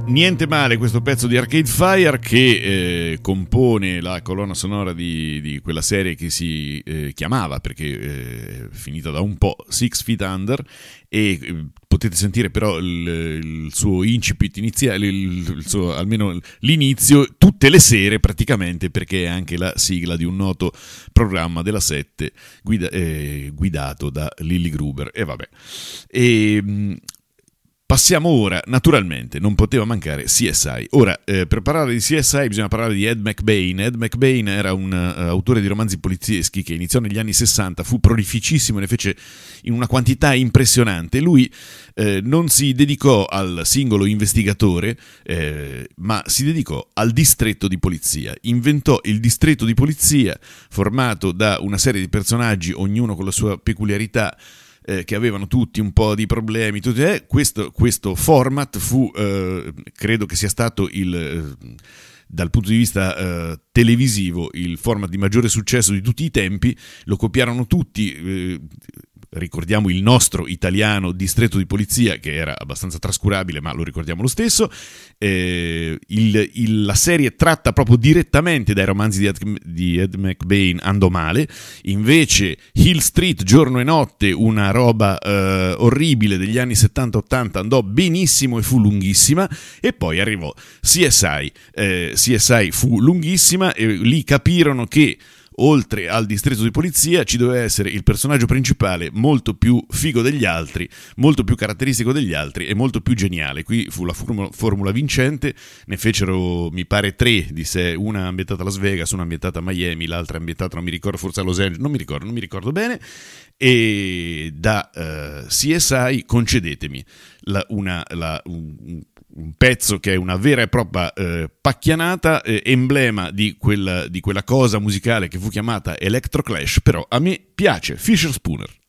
Niente male questo pezzo di Arcade Fire che compone la colonna sonora di quella serie che si chiamava, perché è finita da un po', Six Feet Under, e potete sentire però il suo incipit iniziale, almeno l'inizio, tutte le sere praticamente, perché è anche la sigla di un noto programma della 7 guidato da Lily Gruber. E vabbè. Passiamo ora, naturalmente, non poteva mancare CSI. Ora, per parlare di CSI bisogna parlare di Ed McBain. Ed McBain era un autore di romanzi polizieschi che iniziò negli anni 60, fu prolificissimo e ne fece in una quantità impressionante. Lui non si dedicò al singolo investigatore, ma si dedicò al distretto di polizia. Inventò il distretto di polizia, formato da una serie di personaggi, ognuno con la sua peculiarità, che avevano tutti un po' di problemi. Questo format fu, credo che sia stato dal punto di vista televisivo, il format di maggiore successo di tutti i tempi. Lo copiarono tutti. Ricordiamo il nostro italiano distretto di polizia, che era abbastanza trascurabile, ma lo ricordiamo lo stesso. La serie tratta proprio direttamente dai romanzi di Ed McBain, andò male. Invece Hill Street, Giorno e Notte, una roba orribile degli anni 70-80, andò benissimo e fu lunghissima. E poi arrivò CSI. CSI fu lunghissima e lì capirono che oltre al distretto di polizia ci doveva essere il personaggio principale molto più figo degli altri, molto più caratteristico degli altri e molto più geniale. Qui fu la formula vincente. Ne fecero, mi pare, 3 di sé, una ambientata a Las Vegas, una ambientata a Miami, l'altra ambientata, non mi ricordo, forse a Los Angeles, non mi ricordo bene. E da CSI concedetemi un pezzo che è una vera e propria pacchianata, emblema di quella cosa musicale che fu chiamata Electro Clash, però a me piace, Fisher Spooner.